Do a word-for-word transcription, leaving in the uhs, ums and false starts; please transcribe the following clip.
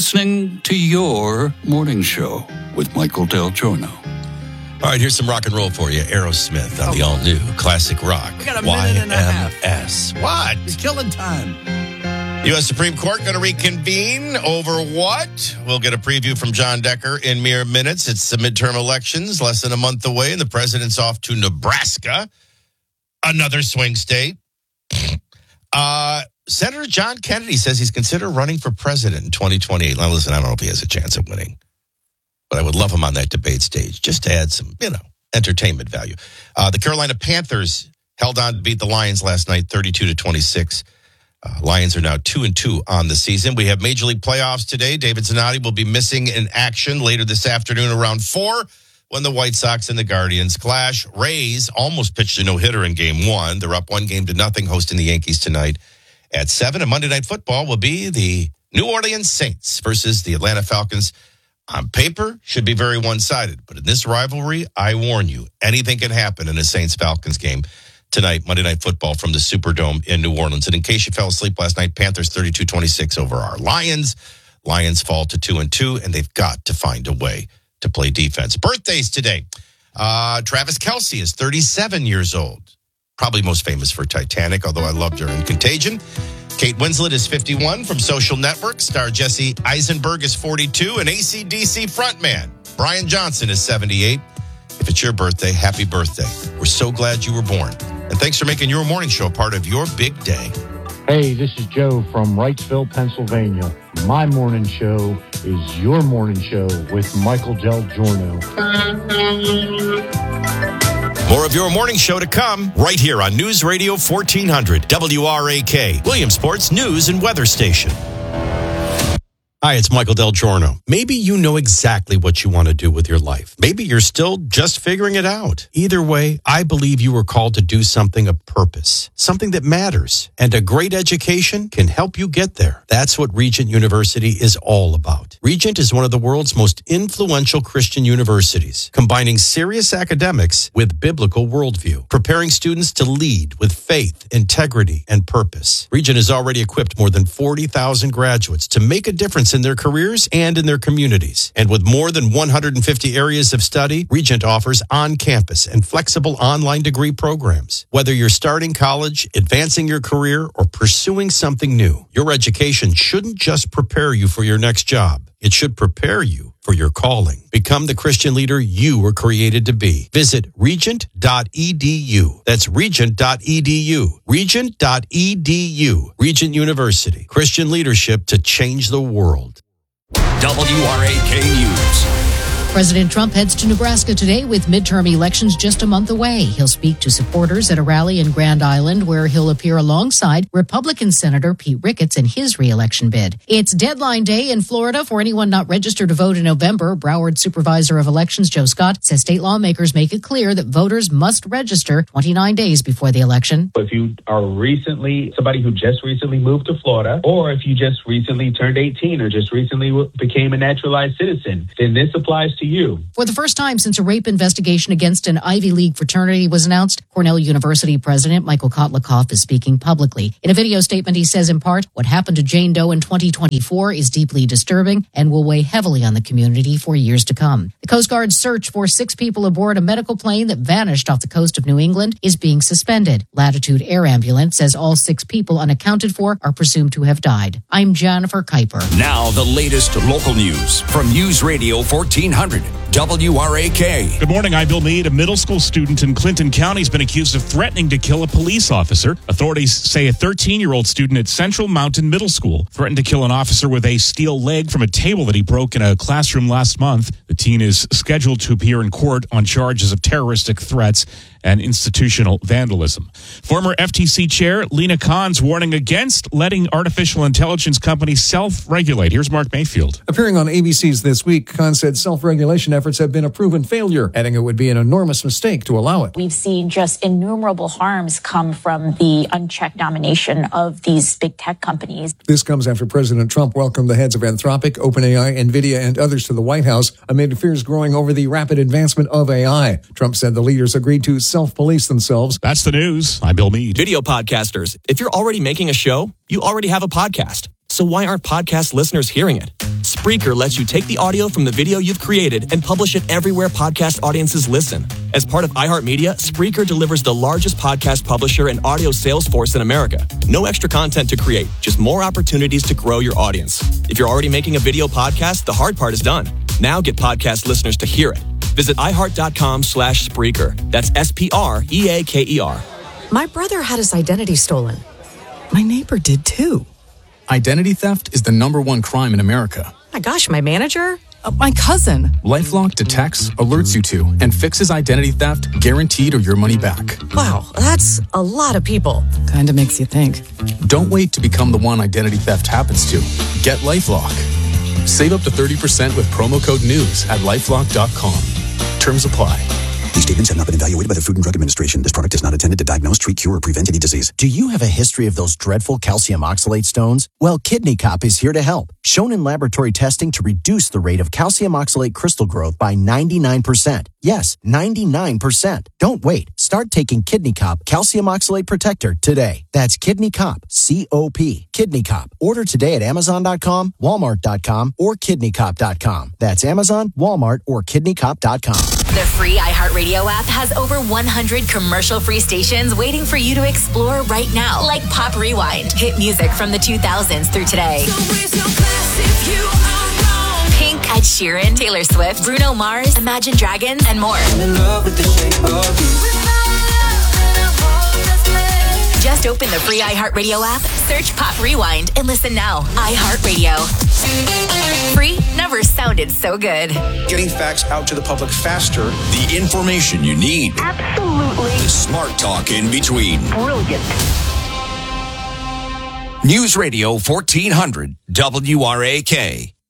Listening to your morning show with Michael Del Giorno. All right, here's some rock and roll for you. Aerosmith on Oh. the all-new classic rock. We got a minute and a half. Y M S. What? You're killing time. U S Supreme Court going to reconvene over what? We'll get a preview from John Decker in mere minutes. It's the midterm elections, less than a month away, and the president's off to Nebraska, another swing state. Uh, Senator John Kennedy says he's considering running for president in twenty twenty-eight. Now, listen, I don't know if he has a chance of winning, but I would love him on that debate stage just to add some, you know, entertainment value. Uh, the Carolina Panthers held on to beat the Lions last night, thirty-two to twenty-six. Uh, Lions are now two and two on the season. We have Major League playoffs today. David Zanotti will be missing in action later this afternoon around four when the White Sox and the Guardians clash. Rays almost pitched a no-hitter in game one. They're up one game to nothing, hosting the Yankees tonight at seven. And Monday Night Football will be the New Orleans Saints versus the Atlanta Falcons. On paper, should be very one-sided. But in this rivalry, I warn you, anything can happen in a Saints-Falcons game tonight, Monday Night Football from the Superdome in New Orleans. And in case you fell asleep last night, Panthers thirty-two twenty-six over our Lions. Lions fall to two and two, and they've got to find a way to play defense. Birthdays today. Uh, Travis Kelce is thirty-seven years old. Probably most famous for Titanic, although I loved her in Contagion. Kate Winslet is fifty-one from Social Network. Star Jesse Eisenberg is forty-two. And A C D C frontman Brian Johnson is seventy-eight. If it's your birthday, happy birthday. We're so glad you were born. And thanks for making your morning show a part of your big day. Hey, this is Joe from Wrightsville, Pennsylvania. My morning show is your morning show with Michael Del Giorno. More of your morning show to come right here on News Radio fourteen hundred W R A K, Williamsport's news and weather station. Hi, it's Michael Del Giorno. Maybe you know exactly what you want to do with your life. Maybe you're still just figuring it out. Either way, I believe you were called to do something of purpose, something that matters, and a great education can help you get there. That's what Regent University is all about. Regent is one of the world's most influential Christian universities, combining serious academics with biblical worldview, preparing students to lead with faith, integrity, and purpose. Regent has already equipped more than forty thousand graduates to make a difference in their careers and in their communities. And with more than one hundred fifty areas of study, Regent offers on-campus and flexible online degree programs. Whether you're starting college, advancing your career, or pursuing something new, your education shouldn't just prepare you for your next job. It should prepare you for your calling. Become the Christian leader you were created to be. Visit regent dot e d u. That's regent dot e d u. regent dot e d u. Regent University. Christian leadership to change the world. W R A K News. President Trump heads to Nebraska today with midterm elections just a month away. He'll speak to supporters at a rally in Grand Island where he'll appear alongside Republican Senator Pete Ricketts in his re-election bid. It's deadline day in Florida for anyone not registered to vote in November. Broward Supervisor of Elections Joe Scott says state lawmakers make it clear that voters must register twenty-nine days before the election. If you are recently, somebody who just recently moved to Florida, or if you just recently turned eighteen or just recently became a naturalized citizen, then this applies to you. For the first time since a rape investigation against an Ivy League fraternity was announced, Cornell University President Michael Kotlikoff is speaking publicly. In a video statement, he says in part, what happened to Jane Doe in twenty twenty-four is deeply disturbing and will weigh heavily on the community for years to come. The Coast Guard's search for six people aboard a medical plane that vanished off the coast of New England is being suspended. Latitude Air Ambulance says all six people unaccounted for are presumed to have died. I'm Jennifer Kuiper. Now the latest local news from News Radio fourteen hundred W R A K. Good morning, I'm Bill Meade. A middle school student in Clinton County has been accused of threatening to kill a police officer. Authorities say a thirteen-year-old student at Central Mountain Middle School threatened to kill an officer with a steel leg from a table that he broke in a classroom last month. The teen is scheduled to appear in court on charges of terroristic threats and institutional vandalism. Former F T C Chair Lena Khan's warning against letting artificial intelligence companies self-regulate. Here's Mark Mayfield. Appearing on A B C's This Week, Khan said self-regulation efforts have been a proven failure, adding it would be an enormous mistake to allow it. We've seen just innumerable harms come from the unchecked domination of these big tech companies. This comes after President Trump welcomed the heads of Anthropic, OpenAI, NVIDIA, and others to the White House amid fears growing over the rapid advancement of A I. Trump said the leaders agreed to self-police themselves. That's the news. I'm Bill Meade. Video podcasters, if you're already making a show, you already have a podcast. So why aren't podcast listeners hearing it? Spreaker lets you take the audio from the video you've created and publish it everywhere podcast audiences listen. As part of iHeartMedia, Spreaker delivers the largest podcast publisher and audio sales force in America. No extra content to create, just more opportunities to grow your audience. If you're already making a video podcast, the hard part is done. Now get podcast listeners to hear it. Visit iHeart.com slash Spreaker. That's S P R E A K E R. My brother had his identity stolen. My neighbor did too. Identity theft is the number one crime in America. My gosh, my manager? Uh, my cousin. LifeLock detects, alerts you to, and fixes identity theft, guaranteed or your money back. Wow, that's a lot of people. Kinda makes you think. Don't wait to become the one identity theft happens to. Get LifeLock. Save up to thirty percent with promo code NEWS at lifelock dot com. Terms apply. These statements have not been evaluated by the Food and Drug Administration. This product is not intended to diagnose, treat, cure, or prevent any disease. Do you have a history of those dreadful calcium oxalate stones? Well, Kidney Cop is here to help. Shown in laboratory testing to reduce the rate of calcium oxalate crystal growth by ninety-nine percent. Yes, ninety-nine percent. Don't wait. Start taking Kidney Cop Calcium Oxalate Protector today. That's Kidney Cop, C O P. Kidney Cop. Order today at amazon dot com, walmart dot com, or kidney cop dot com. That's Amazon, Walmart, or kidney cop dot com. The free iHeartRadio app has over one hundred commercial-free stations waiting for you to explore right now, like Pop Rewind, hit music from the two thousands through today. Pink, Ed Sheeran, Taylor Swift, Bruno Mars, Imagine Dragons, and more. I'm in love with the shape of you. Just open the free iHeartRadio app, search Pop Rewind, and listen now. iHeartRadio. Free never sounded so good. Getting facts out to the public faster. The information you need. Absolutely. The smart talk in between. Brilliant. News Radio fourteen hundred W R A K.